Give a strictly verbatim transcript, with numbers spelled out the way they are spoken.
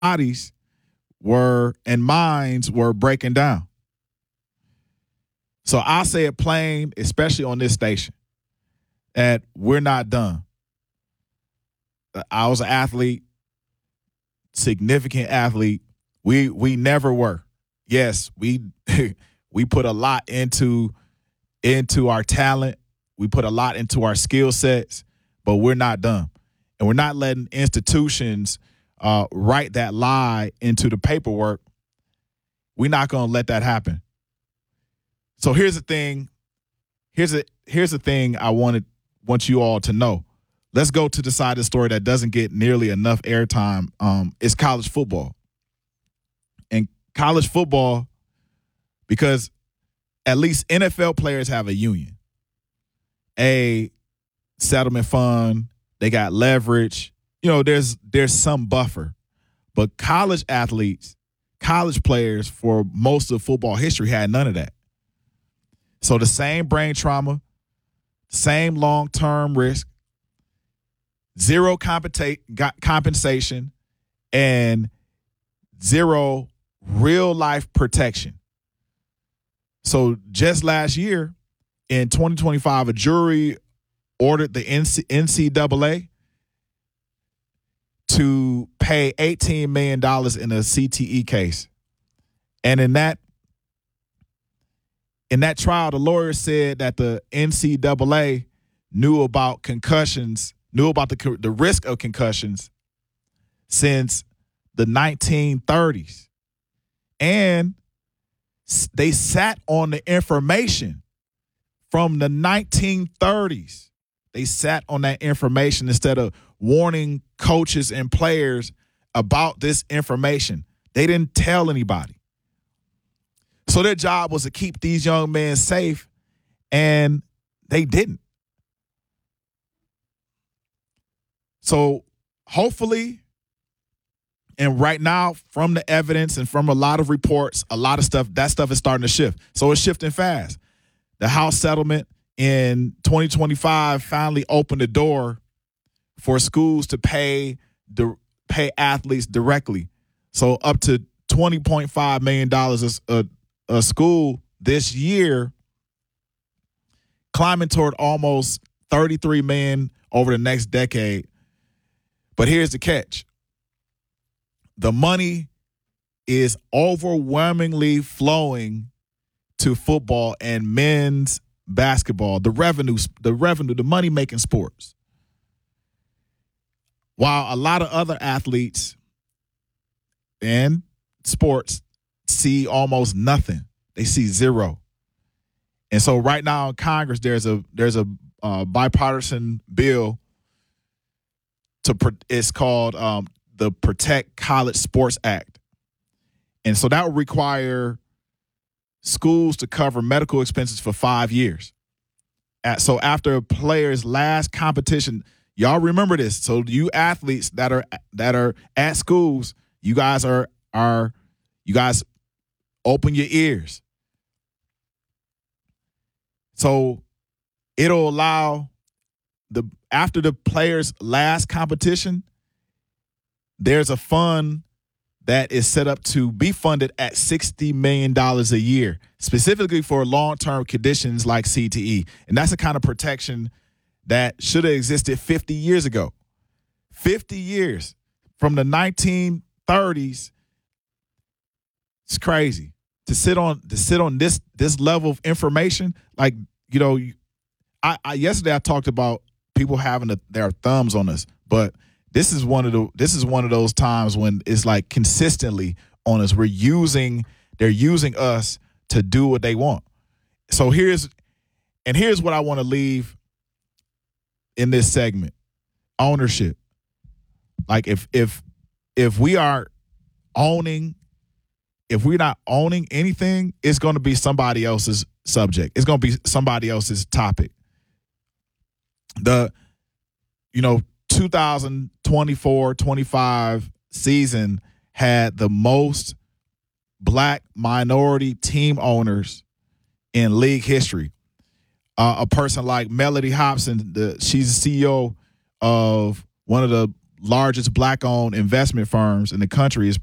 bodies were and minds were breaking down. So I'll say it plain, especially on this station, that we're not done. I was an athlete, significant athlete. We we never were. Yes, we we put a lot into into our talent. We put a lot into our skill sets, but we're not done. And we're not letting institutions uh, write that lie into the paperwork. We're not going to let that happen. So here's the thing. Here's a here's the thing I wanted want you all to know. Let's go to the side of the story that doesn't get nearly enough airtime. Um, it's college football. And college football, because at least N F L players have a union, a settlement fund. They got leverage. You know, there's there's some buffer. But college athletes, college players for most of football history had none of that. So the same brain trauma, same long-term risk, zero compensate, compensation, and zero real-life protection. So just last year, in twenty twenty-five, a jury ordered the N C double A to pay eighteen million dollars in a C T E case. And in that in that trial, the lawyer said that the N C double A knew about concussions, knew about the, the risk of concussions since the nineteen thirties. And they sat on the information from the nineteen thirties. They sat on that information instead of warning coaches and players about this information. They didn't tell anybody. So their job was to keep these young men safe, and they didn't. So hopefully, and right now, from the evidence and from a lot of reports, a lot of stuff, that stuff is starting to shift. So it's shifting fast. The House settlement in twenty twenty-five finally opened the door for schools to pay the pay athletes directly. So up to twenty point five million dollars a, a school this year, climbing toward almost thirty-three million dollars over the next decade. But here's the catch. The money is overwhelmingly flowing to football and men's basketball, the revenue, the revenue, the money-making sports. While a lot of other athletes and sports see almost nothing. They see zero. And so right now in Congress, there's a there's a uh, bipartisan bill to it's called um, the Protect College Sports Act. And so that would require schools to cover medical expenses for five years. So after a player's last competition, y'all remember this. So you athletes that are that are at schools, you guys are are you guys open your ears. So it'll allow the after the player's last competition, there's a fund that is set up to be funded at sixty million dollars a year, specifically for long-term conditions like C T E. And that's the kind of protection that should have existed fifty years ago. fifty years from the nineteen thirties. It's crazy to sit on to sit on this this level of information. Like, you know, I, I yesterday I talked about people having a, their thumbs on us, but this is one of the this is one of those times when it's like consistently on us. We're using they're using us to do what they want. So here's and here's what I want to leave in this segment. Ownership. Like if if if we are owning, if we're not owning anything, it's going to be somebody else's subject. It's going to be somebody else's topic. The, you know, two thousand twenty-four twenty-five season had the most black minority team owners in league history. Uh, a person like Melody Hobson, the, she's the C E O of one of the largest black-owned investment firms in the country is